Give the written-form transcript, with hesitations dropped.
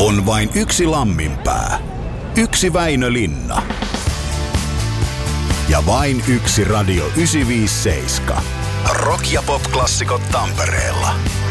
On vain yksi Lamminpää, yksi Väinö Linna ja vain yksi Radio 957. Rock- ja pop-klassikot Tampereella.